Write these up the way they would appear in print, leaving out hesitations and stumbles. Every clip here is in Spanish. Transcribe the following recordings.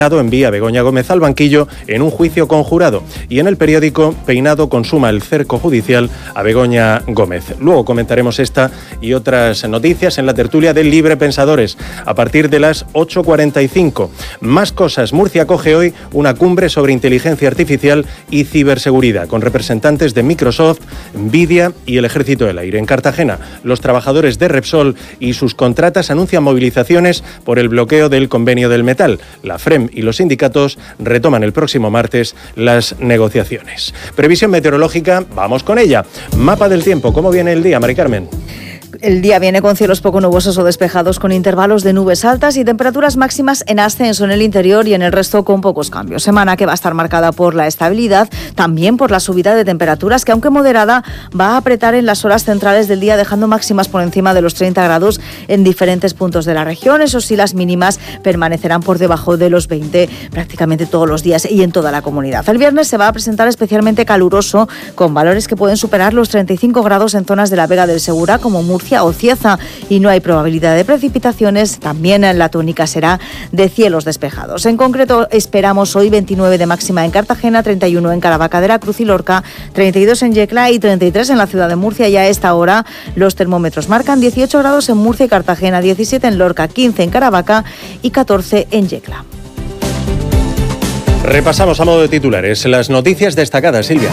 envía a Begoña Gómez al banquillo en un juicio conjurado y en El Periódico, Peinado consuma el cerco judicial a Begoña Gómez. Luego comentaremos esta y otras noticias en la tertulia de Libre Pensadores a partir de las 8:45. Más cosas. Murcia acoge hoy una cumbre sobre inteligencia artificial y ciberseguridad con representantes de Microsoft, Nvidia y el Ejército del Aire. En Cartagena, los trabajadores de Repsol y sus contratas anuncian movilizaciones por el bloqueo del convenio del metal. La FREM y los sindicatos retoman el próximo martes las negociaciones. Previsión meteorológica, vamos con ella. Mapa del tiempo, ¿cómo viene el día, Mari Carmen? El día viene con cielos poco nubosos o despejados, con intervalos de nubes altas y temperaturas máximas en ascenso en el interior y en el resto con pocos cambios. Semana que va a estar marcada por la estabilidad, también por la subida de temperaturas que, aunque moderada, va a apretar en las horas centrales del día, dejando máximas por encima de los 30 grados en diferentes puntos de la región. Eso sí, las mínimas permanecerán por debajo de los 20 prácticamente todos los días y en toda la comunidad. El viernes se va a presentar especialmente caluroso, con valores que pueden superar los 35 grados en zonas de la Vega del Segura, como Murcia o Cieza, y no hay probabilidad de precipitaciones. También la tónica será de cielos despejados. En concreto, esperamos hoy 29 de máxima en Cartagena, 31 en Caravaca de la Cruz y Lorca, 32 en Yecla y 33 en la ciudad de Murcia. Y a esta hora los termómetros marcan 18 grados en Murcia y Cartagena, 17 en Lorca, 15 en Caravaca y 14 en Yecla. Repasamos a modo de titulares las noticias destacadas, Silvia.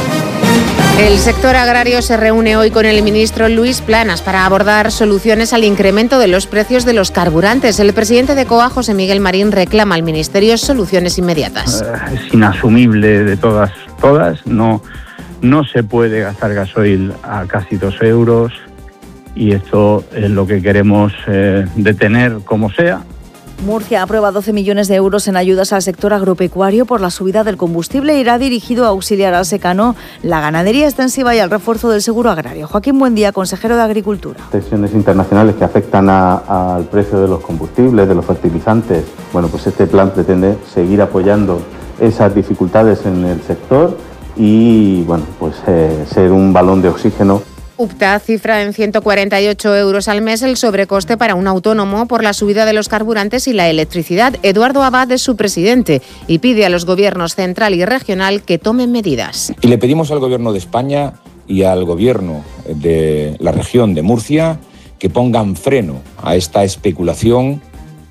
El sector agrario se reúne hoy con el ministro Luis Planas para abordar soluciones al incremento de los precios de los carburantes. El presidente de COA, José Miguel Marín, reclama al ministerio soluciones inmediatas. Es inasumible de todas. No se puede gastar gasoil a casi 2 euros y esto es lo que queremos detener como sea. Murcia aprueba 12 millones de euros en ayudas al sector agropecuario por la subida del combustible. Irá dirigido a auxiliar al secano, la ganadería extensiva y al refuerzo del seguro agrario. Joaquín Buendía, consejero de Agricultura. Tensiones internacionales que afectan al precio de los combustibles, de los fertilizantes. Bueno, pues este plan pretende seguir apoyando esas dificultades en el sector y, bueno, pues ser un balón de oxígeno. UPTA cifra en 148 euros al mes el sobrecoste para un autónomo por la subida de los carburantes y la electricidad. Eduardo Abad es su presidente y pide a los gobiernos central y regional que tomen medidas. Y le pedimos al Gobierno de España y al Gobierno de la región de Murcia que pongan freno a esta especulación.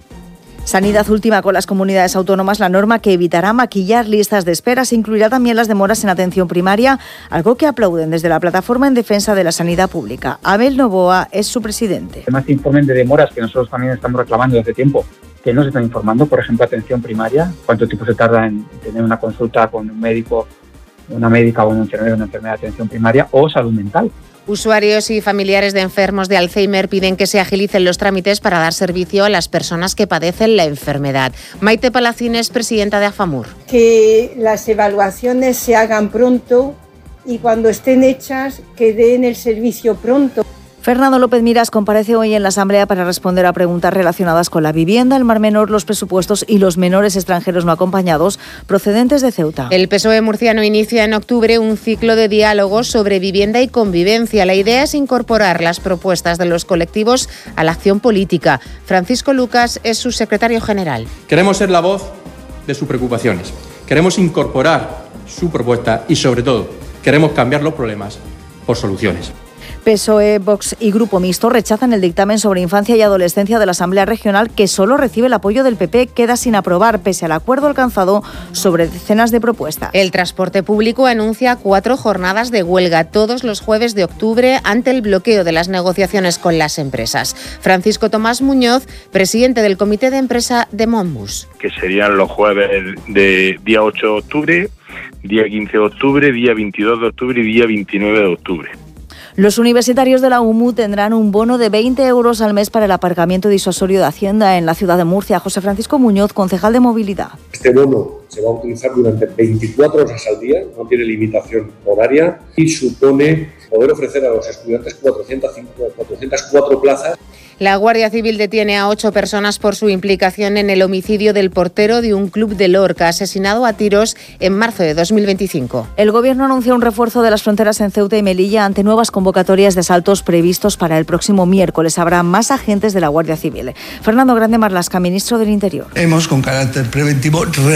Sanidad ultima con las comunidades autónomas la norma que evitará maquillar listas de espera. Se incluirá también las demoras en atención primaria, algo que aplauden desde la Plataforma en Defensa de la Sanidad Pública. Abel Novoa es su presidente. Además, informen de demoras que nosotros también estamos reclamando desde tiempo, que no se están informando. Por ejemplo, atención primaria, cuánto tiempo se tarda en tener una consulta con un médico, una médica o un enfermero, una enfermera de atención primaria, o salud mental. Usuarios y familiares de enfermos de Alzheimer piden que se agilicen los trámites para dar servicio a las personas que padecen la enfermedad. Maite Palacín es presidenta de AFAMUR. Que las evaluaciones se hagan pronto y cuando estén hechas que den el servicio pronto. Fernando López Miras comparece hoy en la Asamblea para responder a preguntas relacionadas con la vivienda, el Mar Menor, los presupuestos y los menores extranjeros no acompañados procedentes de Ceuta. El PSOE murciano inicia en octubre un ciclo de diálogos sobre vivienda y convivencia. La idea es incorporar las propuestas de los colectivos a la acción política. Francisco Lucas es su secretario general. Queremos ser la voz de sus preocupaciones. Queremos incorporar su propuesta y, sobre todo, queremos cambiar los problemas por soluciones. PSOE, Vox y Grupo Mixto rechazan el dictamen sobre infancia y adolescencia de la Asamblea Regional, que solo recibe el apoyo del PP. Queda sin aprobar, pese al acuerdo alcanzado sobre decenas de propuestas. El transporte público anuncia 4 jornadas de huelga todos los jueves de octubre ante el bloqueo de las negociaciones con las empresas. Francisco Tomás Muñoz, presidente del Comité de Empresa de Monbus. Que serían los jueves de día 8 de octubre, día 15 de octubre, día 22 de octubre y día 29 de octubre. Los universitarios de la UMU tendrán un bono de 20 euros al mes para el aparcamiento disuasorio de Hacienda en la ciudad de Murcia. José Francisco Muñoz, concejal de Movilidad. Este bono se va a utilizar durante 24 horas al día, no tiene limitación horaria y supone poder ofrecer a los estudiantes 404 plazas. La Guardia Civil detiene a 8 personas por su implicación en el homicidio del portero de un club de Lorca, asesinado a tiros en marzo de 2025. El Gobierno anunció un refuerzo de las fronteras en Ceuta y Melilla ante nuevas convocatorias de asaltos previstos para el próximo miércoles. Habrá más agentes de la Guardia Civil. Fernando Grande Marlasca, ministro del Interior. Hemos, con carácter preventivo,